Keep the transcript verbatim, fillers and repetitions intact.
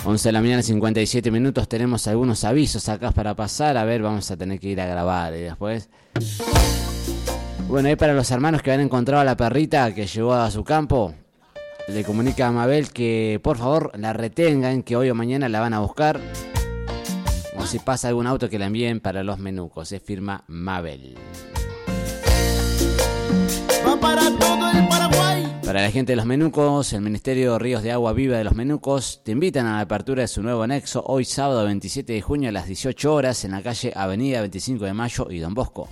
once de la mañana, cincuenta y siete minutos. Tenemos algunos avisos acá para pasar. A ver, vamos a tener que ir a grabar y después. Bueno, ahí para los hermanos que han encontrado a la perrita que llegó a su campo, le comunica a Mabel que por favor la retengan, que hoy o mañana la van a buscar. O si pasa algún auto, que la envíen para Los Menucos. Se firma Mabel. Va para todo el Paraguay. Para la gente de Los Menucos, el Ministerio Ríos de Agua Viva de Los Menucos te invitan a la apertura de su nuevo anexo hoy sábado veintisiete de junio a las dieciocho horas en la calle Avenida veinticinco de Mayo y Don Bosco.